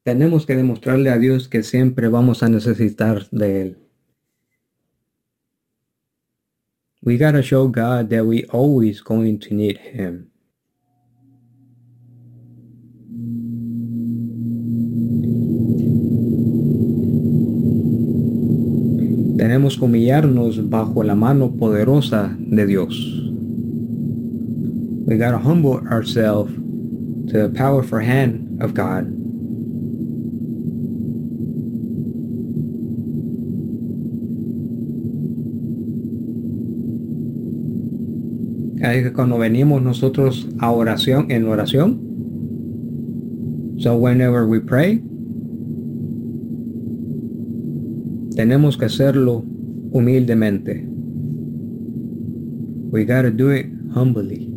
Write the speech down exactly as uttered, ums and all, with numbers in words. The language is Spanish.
Tenemos que demostrarle a Dios que siempre vamos a necesitar de Él. We gotta show God that we always going to need Him. Tenemos que humillarnos bajo la mano poderosa de Dios. We gotta humble ourselves to the powerful hand of God. Así que cuando venimos nosotros a oración, en oración, so whenever we pray, tenemos que hacerlo humildemente. We gotta do it humbly.